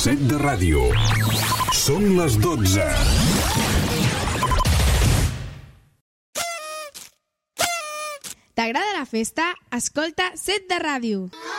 Set de ràdio. Són les 12. T'agrada la festa? Escolta Set de ràdio.